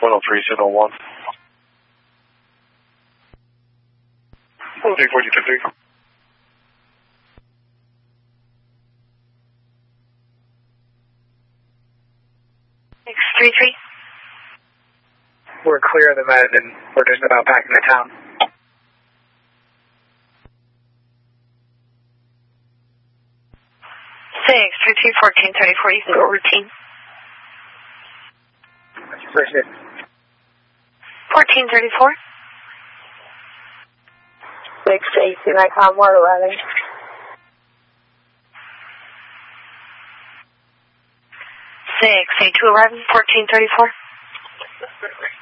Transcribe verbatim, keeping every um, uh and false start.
one oh three, signal one. one oh three, four two two three. six three three. We're clear of the med and we're just about back into town. six three three, fourteen thirty-four, you can go routine. Appreciate it. fourteen thirty-four. six eighteen, I can't more eleven. six eight two, eleven, fourteen thirty-four.